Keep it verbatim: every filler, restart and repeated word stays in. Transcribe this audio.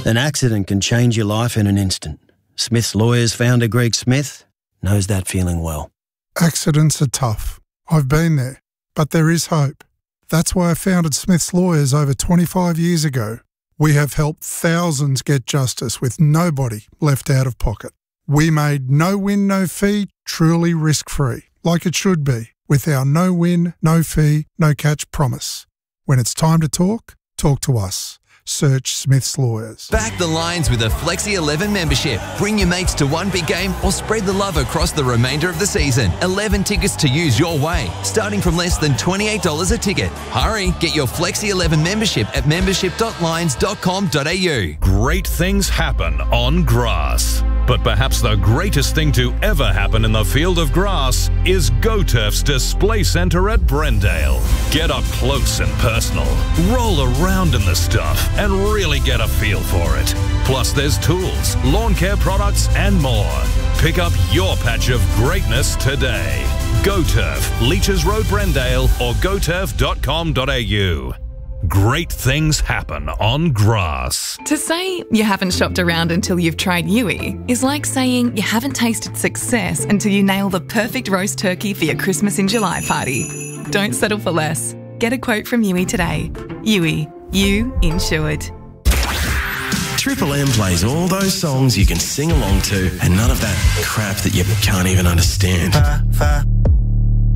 An accident can change your life in an instant. Smith's Lawyers founder Greg Smith knows that feeling well. Accidents are tough. I've been there. But there is hope. That's why I founded Smith's Lawyers over twenty-five years ago. We have helped thousands get justice with nobody left out of pocket. We made no win, no fee truly risk-free, like it should be, with our no win, no fee, no catch promise. When it's time to talk, talk to us. Search Smith's Lawyers. Back the Lions with a Flexi eleven membership. Bring your mates to one big game or spread the love across the remainder of the season. eleven tickets to use your way, starting from less than twenty-eight dollars a ticket. Hurry, get your Flexi eleven membership at membership dot lions dot com dot a u. Great things happen on grass. But perhaps the greatest thing to ever happen in the field of grass is GoTurf's display centre at Brendale. Get up close and personal, roll around in the stuff, and really get a feel for it. Plus there's tools, lawn care products and more. Pick up your patch of greatness today. GoTurf, Leeches Road, Brendale or go turf dot com dot a u. Great things happen on grass. To say you haven't shopped around until you've tried Yui is like saying you haven't tasted success until you nail the perfect roast turkey for your Christmas in July party. Don't settle for less. Get a quote from Yui today. Yui, you insured. Triple M plays all those songs you can sing along to and none of that crap that you can't even understand. Fa, fa.